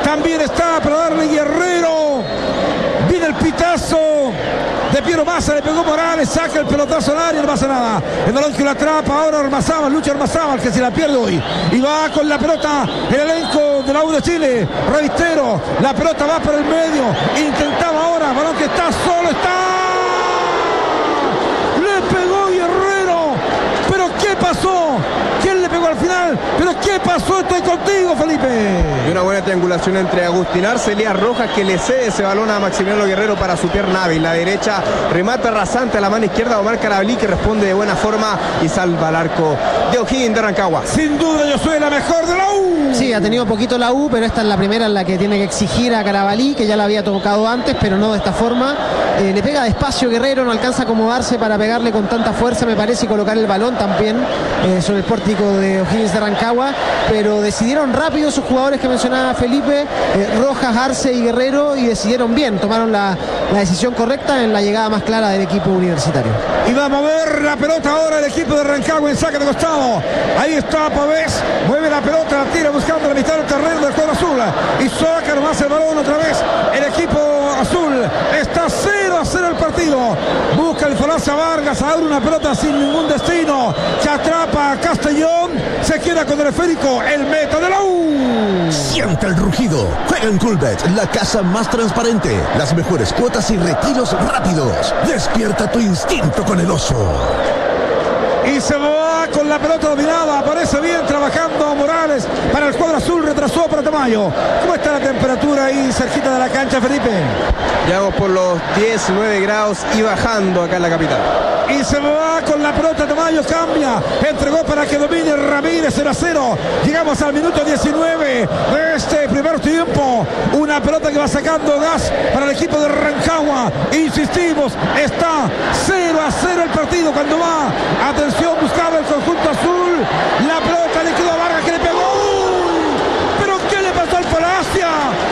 También está para darle Guerrero. Viene el pitazo de Piero Massa, le pegó Morales, saca el pelotazo al área, no pasa nada. El balón que lo atrapa ahora Ormazábal, Lucho Ormazábal, que se la pierde hoy. Y va con la pelota el elenco de la U de Chile. Revistero, la pelota va por el medio. Intentaba ahora, balón que está solo, le pegó Guerrero. Pero ¿qué pasó? ¿Quién le pegó al final? ¿Pero qué pasó? Estoy contigo, Felipe. Y una buena triangulación entre Agustín Arce y Elías Rojas, que le cede ese balón a Maximiliano Guerrero para su pierna hábil. La derecha remata rasante a la mano izquierda Omar Carabalí, que responde de buena forma y salva el arco de O'Higgins de Rancagua. Sin duda yo soy la mejor de la U. Sí, ha tenido poquito la U, pero esta es la primera en la que tiene que exigir a Carabalí, que ya la había tocado antes, pero no de esta forma. Le pega despacio Guerrero, no alcanza a acomodarse para pegarle con tanta fuerza, me parece, y colocar el balón también sobre el pórtico de O'Higgins de Rancagua, pero decidieron rápido sus jugadores que mencionaba Felipe, Rojas, Arce y Guerrero, y decidieron bien, tomaron la decisión correcta en la llegada más clara del equipo universitario. Y va a mover la pelota ahora el equipo de Rancagua en saque de costado. Ahí está Pavés, mueve la pelota, la tira buscando la mitad del terreno del cuadro azul y saca nomás el balón otra vez. El equipo azul está 0-0 el partido. Busca el Falacia Vargas, abre una pelota sin ningún destino, se atrapa a Castellón, se queda con el esférico, el meta de la U. Siente el rugido. Juega en Coolbet, la casa más transparente, las mejores cuotas y retiros rápidos. Despierta tu instinto con el oso. Y se va con la pelota dominada. Aparece bien trabajando Morales para el cuadro azul. Retrasó para Tamayo. ¿Cómo está la temperatura ahí cerquita de la cancha, Felipe? Llegamos por los 19 grados y bajando acá en la capital. Y se va con la pelota Tamayo. Cambia. Entregó para que domine Ramírez. 0-0. Llegamos al minuto 19 de este primer tiempo. Una pelota que va sacando gas para el equipo de Rancagua. Insistimos. Está 0-0 el partido cuando va. Atención, buscaba el conjunto azul. La pelota le quedó a Vargas, que le pegó. ¿Pero qué le pasó al Palacia?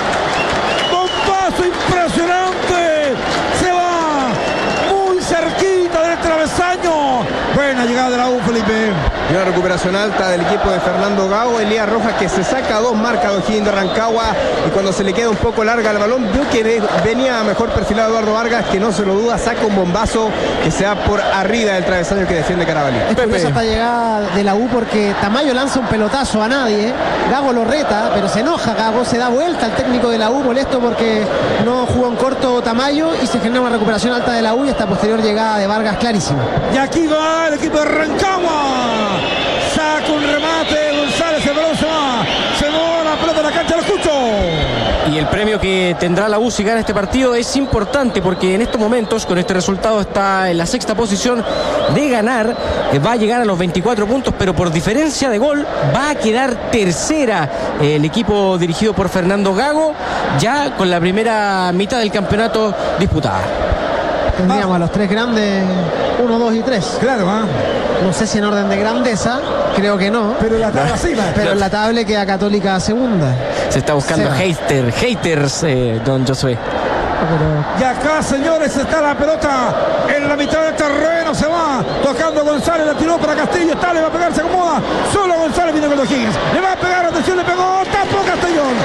Bombazo impresionante. Se va muy cerquita del travesaño. Buena llegada de la U, Felipe. Y una recuperación alta del equipo de Fernando Gago. Elías Rojas, que se saca dos marcas de O'Higgins de Rancagua, y cuando se le queda un poco larga el balón, vio que venía mejor perfilado Eduardo Vargas, que no se lo duda, saca un bombazo que se va por arriba del travesaño que defiende Carabalí. Es curiosa esta llegada de la U porque Tamayo lanza un pelotazo a nadie, Gago lo reta, pero se enoja Gago, se da vuelta al técnico de la U molesto porque no jugó en corto Tamayo, y se genera una recuperación alta de la U y esta posterior llegada de Vargas clarísima. Y aquí va el equipo de Rancagua. Saca un remate, González, el balón se va la pelota de la cancha, lo escucho. Y el premio que tendrá la U si gana este partido es importante, porque en estos momentos, con este resultado, está en la sexta posición de ganar, va a llegar a los 24 puntos, pero por diferencia de gol va a quedar tercera el equipo dirigido por Fernando Gago, ya con la primera mitad del campeonato disputada. Tendríamos a los tres grandes, 1, 2 y 3. Claro, no sé si en orden de grandeza, creo que no. Pero la tabla sí, pero en la tabla queda Católica segunda. Se está buscando haters, don Josué. Y acá, señores, está la pelota en la mitad del terreno, se va tocando González, la tiró para Castillo, está, le va a pegar, se acomoda, solo González viene con los O'Higgins, le va a pegar, atención, le pegó, tapó Castellón,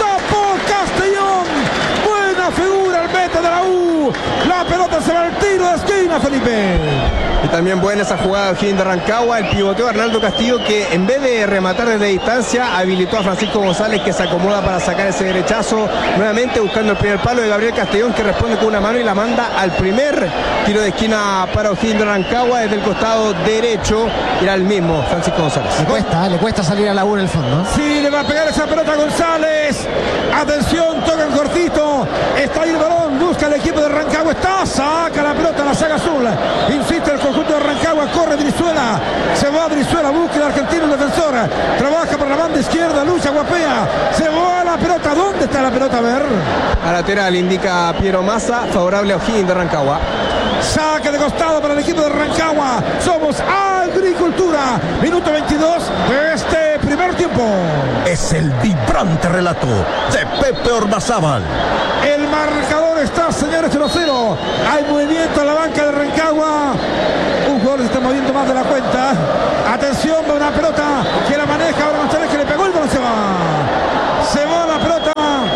buena figura el meta de la U, la pelota se va al tiro de esquina, Felipe. Y también buena esa jugada de O'Higgins de Rancagua, el pivoteo de Arnaldo Castillo, que en vez de rematar desde distancia, habilitó a Francisco González, que se acomoda para sacar ese derechazo, nuevamente buscando el primer palo de Gabriel Castellón, que responde con una mano y la manda al primer tiro de esquina para O'Higgins de Rancagua desde el costado derecho. Era el mismo Francisco González. Le cuesta salir a la U en el fondo. Sí, le va a pegar esa pelota a González. Atención, tocan cortito. Está ahí el balón, busca el equipo de Rancagua. Saca la pelota a la saga azul. Insiste el conjunto de Rancagua, corre Brizuela. Se va Brizuela, busca el argentino, el defensor. Trabaja por la banda izquierda, lucha, guapea. Se va la pelota. ¿Dónde está la pelota? A ver. A lateral indica Piero Massa, favorable a O'Higgins de Rancagua. Saque de costado para el equipo de Rancagua. Somos Agricultura. Minuto 22 de este primer tiempo. Es el vibrante relato de Pepe Ormazábal. El marcador está, señores, 0-0. Hay movimiento en la banca de Rancagua. Un jugador se está moviendo más de la cuenta. Atención, va una pelota que la maneja ahora González, que le pegó el balón, se va la pelota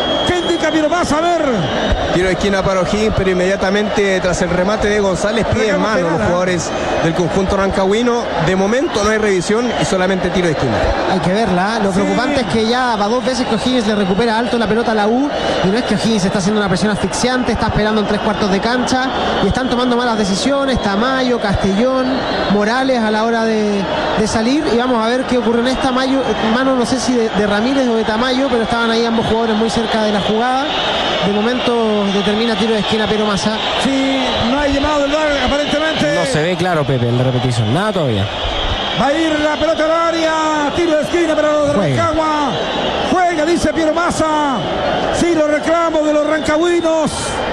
Piero Massa, a ver. Tiro de esquina para O'Higgins, pero inmediatamente tras el remate de González piden mano los jugadores del conjunto rancagüino. De momento no hay revisión y solamente tiro de esquina. Hay que verla. Lo preocupante es que ya va 2 veces que O'Higgins le recupera alto la pelota a la U, y no es que O'Higgins está haciendo una presión asfixiante, está esperando en 3/4 de cancha y están tomando malas decisiones. Tamayo, Castellón, Morales a la hora de salir, y vamos a ver qué ocurre en esta mano, no sé si de Ramírez o de Tamayo, pero estaban ahí ambos jugadores muy cerca de la jugada. De momento determina tiro de esquina Piero Massa. Sí, no hay llamado del VAR aparentemente. No se ve claro, Pepe, en la repetición. Nada todavía. Va a ir la pelota al área. Tiro de esquina para los de Rancagua. Juega, dice Piero Massa. Sí, los reclamos de los rancagüinos.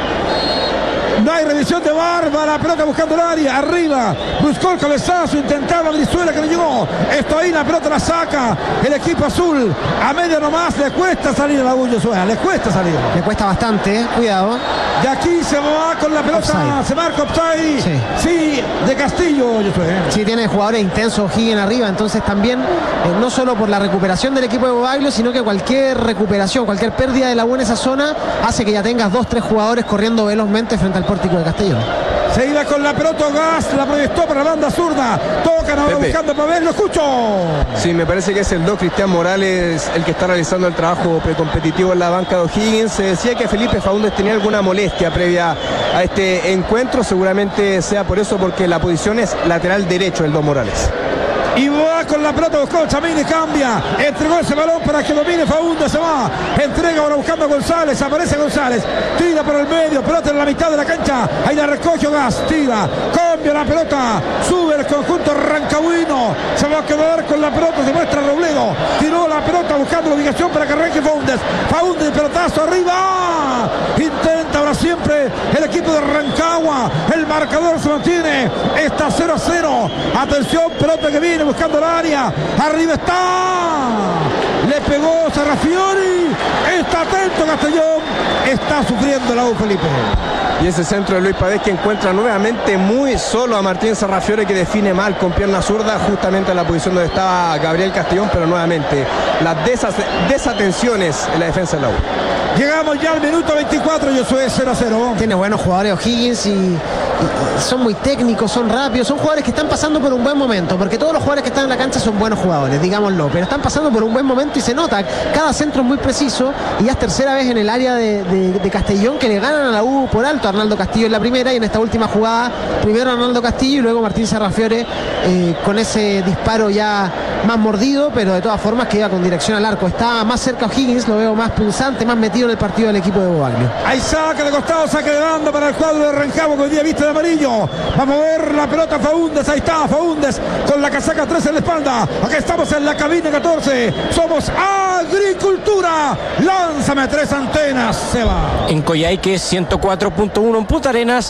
No hay revisión de VAR, va la pelota buscando el área, arriba, buscó el cabezazo, intentaba Brizuela que no llegó. Esto ahí, la pelota la saca el equipo azul, a media nomás, le cuesta salir a la U, Josué, le cuesta salir. Le cuesta bastante, cuidado. Y aquí se va con la pelota, offside. Se marca offside, sí, de Castillo, Josué. Sí, tiene jugadores intensos O'Higgins arriba, entonces también, no solo por la recuperación del equipo de Bobaglio, sino que cualquier recuperación, cualquier pérdida de la U en esa zona, hace que ya tengas 2-3 jugadores corriendo velozmente frente al pórtico de Castellón. Se iba con la pelota Gas, la proyectó para la banda zurda. Tocan ahora buscando para ver, lo escucho. Sí, me parece que es el 2 Cristian Morales el que está realizando el trabajo precompetitivo en la banca de O'Higgins. Se decía que Felipe Faúndez tenía alguna molestia previa a este encuentro. Seguramente sea por eso, porque la posición es lateral derecho el 2 Morales. Y va con la pelota, buscó Chamini, cambia, entregó ese balón para que domine Faúndez, se va, entrega ahora buscando a González, aparece González, tira por el medio, pelota en la mitad de la cancha, ahí la recoge Gas, tira, cambia la pelota, sube el conjunto rancagüino, se va a quedar con la pelota, se muestra Robledo, tiró la pelota buscando la ubicación para que arranque Faúndez, pelotazo arriba, intenta ahora siempre el equipo de Rancagua, el marcador se mantiene, está 0-0, atención, pelota que viene buscando el área, arriba está, le pegó Sarrafiori, está atento Castellón, está sufriendo la U, Felipe. Y ese centro de Luis Pavés que encuentra nuevamente muy solo a Martín Sarrafiori, que define mal con pierna zurda justamente en la posición donde estaba Gabriel Castellón, pero nuevamente las desatenciones en la defensa de la U. Llegamos ya al minuto 24, Josué, 0-0. Tiene buenos jugadores O'Higgins y son muy técnicos, son rápidos, son jugadores que están pasando por un buen momento, porque todos los jugadores que están en la cancha son buenos jugadores, digámoslo, pero están pasando por un buen momento y se nota, cada centro es muy preciso, y ya es tercera vez en el área de Castellón que le ganan a la U por alto. Arnaldo Castillo en la primera, y en esta última jugada primero Arnaldo Castillo y luego Martín Sarrafiore con ese disparo ya más mordido, pero de todas formas que iba con dirección al arco. Está más cerca O'Higgins, lo veo más pulsante, más metido en el partido del equipo de Bobaglio. Hay saque de costado, saque de banda para el cuadro de Rancagua, que hoy día viste de amarillo. Vamos a ver la pelota Faúndez, ahí está Faúndez con la casaca 13 en la espalda. Acá estamos en la cabina 14, somos Agricultura, lánzame 3 antenas, se va. En Coyhaique 104.1, en Punta Arenas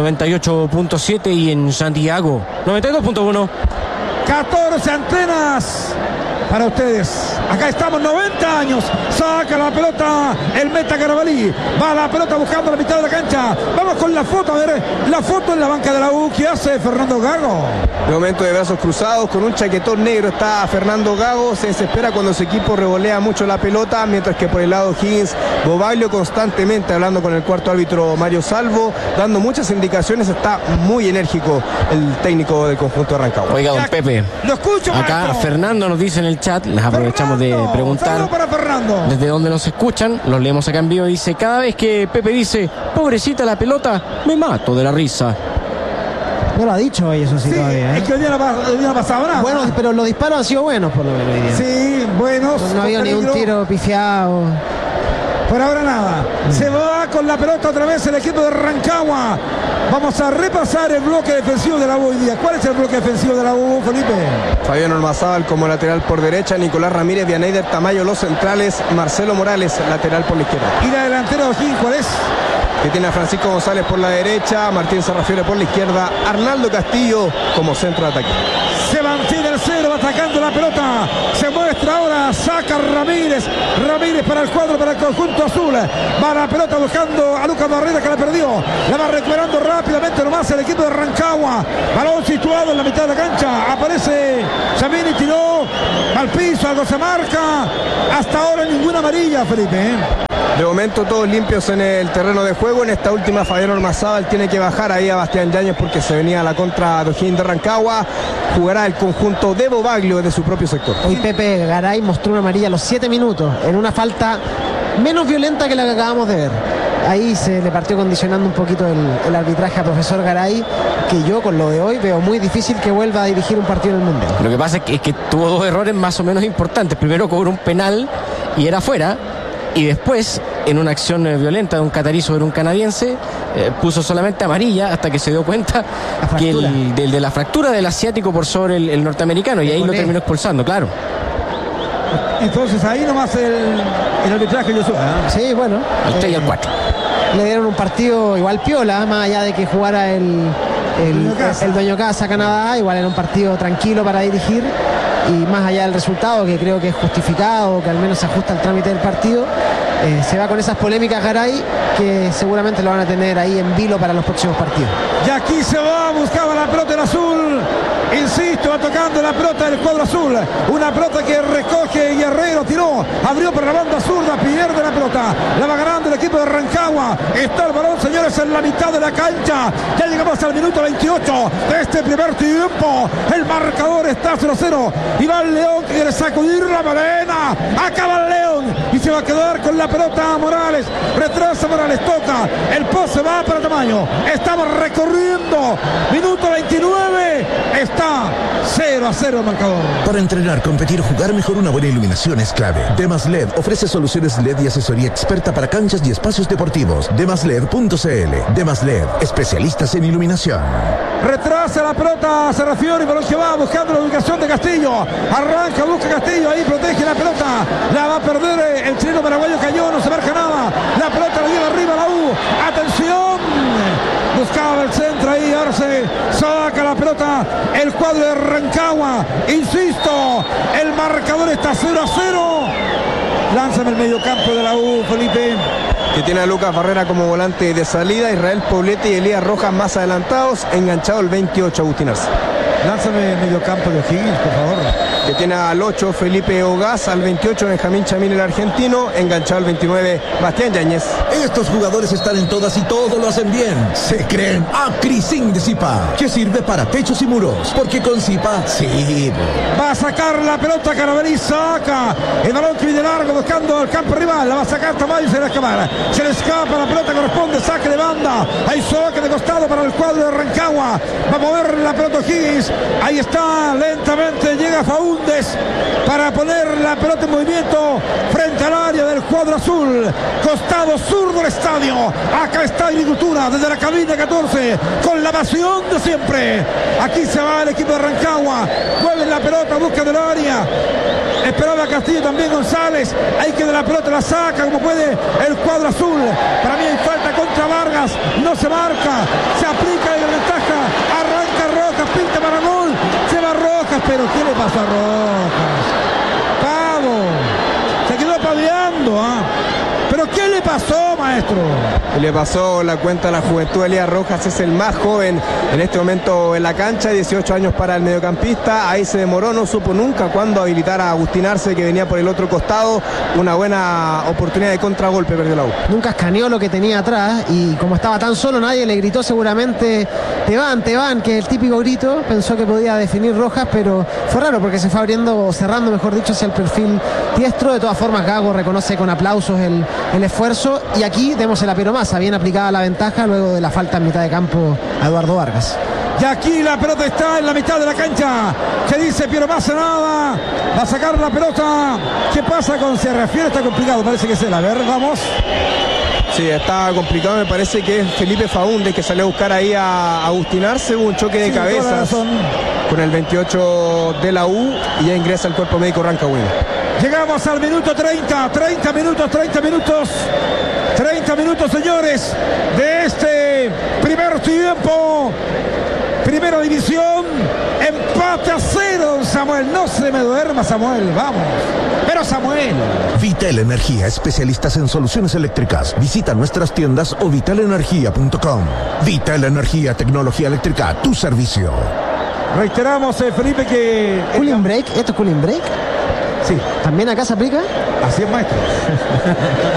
98.7 y en Santiago 92.1. 14 antenas para ustedes. Acá estamos, 90 años. Saca la pelota el meta Carabalí. Va la pelota buscando la mitad de la cancha. Vamos con la foto, a ver. La foto en la banca de la U. ¿Qué hace Fernando Gago? De momento de brazos cruzados, con un chaquetón negro está Fernando Gago. Se desespera cuando su equipo revolea mucho la pelota, mientras que por el lado Higgins, Bobaglio constantemente hablando con el cuarto árbitro Mario Salvo, dando muchas indicaciones. Está muy enérgico el técnico del conjunto de Rancagua. Oiga, don Pepe, lo escucho, acá maestro. Fernando nos dice en el chat, les aprovechamos de preguntar para Fernando. desde dónde nos escuchan, los leemos acá en vivo. Dice: cada vez que Pepe dice pobrecita la pelota, me mato de la risa. No lo ha dicho hoy, eso sí, todavía, ¿eh? Es que hoy día no ha pasado nada. Bueno, pero los disparos han sido buenos por lo menos hoy día. Sí, buenos. No ha habido ni un tiro pifiado. Por ahora nada. Se va con la pelota otra vez el equipo de Rancagua. Vamos a repasar el bloque defensivo de la U hoy día. ¿Cuál es el bloque defensivo de la U, Felipe? Fabián Ormazábal como lateral por derecha, Nicolás Ramírez, Vianeyder Tamayo los centrales, Marcelo Morales lateral por la izquierda. ¿Y la delantera de O'Higgins cuál es? Que tiene a Francisco González por la derecha, Martín Sarrafiore por la izquierda, Arnaldo Castillo como centro de ataque. Se mantiene el cero, atacando la pelota. Se muestra ahora, saca Ramírez para el cuadro, para el conjunto azul. Va la pelota buscando a Lucas Barrera, que la perdió. La va recuperando rápidamente nomás el equipo de Rancagua. Balón situado en la mitad de la cancha. Aparece Chamini, tiró al piso, algo se marca. Hasta ahora ninguna amarilla, Felipe. De momento todos limpios en el terreno de juego. En esta última Fabián Ormazábal tiene que bajar ahí a Bastián Yáñez porque se venía a la contra de O'Higgins de Rancagua. Jugará el conjunto de Bobaglio de su propio sector. Hoy Pepe Garay mostró una amarilla a los 7 minutos en una falta menos violenta que la que acabamos de ver. Ahí se le partió condicionando un poquito el arbitraje a profesor Garay, que yo con lo de hoy veo muy difícil que vuelva a dirigir un partido en el Mundial. Lo que pasa es que tuvo dos errores más o menos importantes. Primero cobró un penal y era fuera, y después en una acción violenta de un catarí sobre un canadiense puso solamente amarilla hasta que se dio cuenta que de la fractura del asiático por sobre el norteamericano, y ahí lo terminó expulsando, claro. Entonces ahí nomás el arbitraje, Josué, ¿eh? Sí, bueno. Al 3 y al 4. Le dieron un partido igual piola, más allá de que jugara el dueño casa Canadá, igual era un partido tranquilo para dirigir, y más allá del resultado, que creo que es justificado, que al menos se ajusta al trámite del partido, se va con esas polémicas Garay, que seguramente lo van a tener ahí en vilo para los próximos partidos. Y aquí se va, buscaba la pelota el azul. Insisto, va tocando la pelota del cuadro azul. Una pelota que recoge Guerrero, tiró, abrió por la banda zurda, pierde la pelota. La va ganando el equipo de Rancagua. Está el balón, señores, en la mitad de la cancha. Ya llegamos al minuto 28 de este primer tiempo. El marcador está 0-0. Y va el León que quiere sacudir la melena. Acaba el León y se va a quedar con la pelota a Morales. Retrasa Morales, toca. El poste va para Tamayo. Estamos recorriendo. Minuto 29. Está 0-0 el marcador. Para entrenar, competir, jugar mejor, una buena iluminación es clave. Demas LED ofrece soluciones LED y asesoría experta para canchas y espacios deportivos. Demasled.cl. Demas LED, especialistas en iluminación. Retrasa la pelota, se refiere, balón que va buscando la ubicación de Castillo. Arranca, busca Castillo, ahí protege la pelota. La va a perder el chileno paraguayo, cayó, no se marca nada. La pelota la lleva arriba la U. Atención. Buscaba el centro ahí, ahora se saca la pelota el cuadro de Rancagua. Insisto, el marcador está 0-0. Lánzame el mediocampo de la U, Felipe. Que tiene a Lucas Barrera como volante de salida, Israel Poblete y Elías Rojas más adelantados, enganchado el 28 Agustín Arce. Lánzame el mediocampo de O'Higgins, por favor. Que tiene al 8 Felipe Ogaz, al 28 Benjamín Chamín el argentino, enganchado al 29 Bastián Yáñez. Estos jugadores están en todas y todo lo hacen bien. Se creen Acrisin de Zipa, que sirve para techos y muros, porque con Zipa sirve. Va a sacar la pelota Carabalí, saca el balón que viene largo buscando el campo rival, la va a sacar Tamayo y se le escapa. Se le escapa, la pelota corresponde, saque de banda. Hay saque de costado para el cuadro de Rancagua. Va a mover la pelota O'Higgins. Ahí está, lentamente llega Faúndez para poner la pelota en movimiento frente al área del cuadro azul, costado sur del estadio. Acá está Agricultura desde la cabina 14 con la pasión de siempre. Aquí se va el equipo de Rancagua, mueve la pelota, busca del área, esperaba Castillo, también González, ahí que de la pelota la saca como puede el cuadro azul. Para mí hay falta contra Vargas, no se marca, se aplica la ventaja, arranca Rojas, pinta para gol, se va Rojas, pero ¿qué le pasó a Rojas? Pavo, se quedó paveando, ¿ah? ¿Pero qué le pasó, maestro? Le pasó la cuenta a la juventud. Elías Rojas es el más joven en este momento en la cancha, 18 años para el mediocampista. Ahí se demoró, no supo nunca cuándo habilitar a Agustín Arce, que venía por el otro costado. Una buena oportunidad de contragolpe perdió la U. Nunca escaneó lo que tenía atrás, y como estaba tan solo, nadie le gritó seguramente te van, que el típico grito. Pensó que podía definir Rojas, pero fue raro porque se fue abriendo, o cerrando mejor dicho, hacia el perfil diestro. De todas formas, Gago reconoce con aplausos el esfuerzo, y aquí demos el Piero Massa, bien aplicada la ventaja luego de la falta en mitad de campo a Eduardo Vargas. Y aquí la pelota está en la mitad de la cancha. ¿Qué dice Piero Massa? Nada. Va a sacar la pelota. ¿Qué pasa con se refiere? Está complicado, parece que es él. A ver, vamos. Sí, está complicado, me parece que es Felipe Faúndez que salió a buscar ahí a Agustín Arce. Hubo un choque de cabezas con el 28 de la U y ya ingresa el cuerpo médico rancagüino. Llegamos al minuto 30 minutos, señores, de este primer tiempo. Primera división, empate a 0, don Samuel. No se me duerma, Samuel, vamos. Pero Samuel. Vital Energía, especialistas en soluciones eléctricas. Visita nuestras tiendas o vitalenergia.com. Vital Energía, tecnología eléctrica, tu servicio. Reiteramos, Felipe, que... ¿Cooling break? ¿Esto es cooling break? Sí. ¿También acá se aplica? Así es, maestro.